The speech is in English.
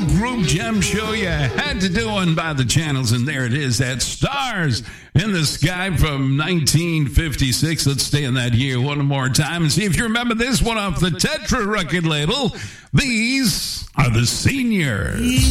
group gem show you had to do one by the channels, and there it is, that Stars in the Sky from 1956. Let's stay in that year one more time and see if you remember this one off the Tetra record label. These are the Seniors.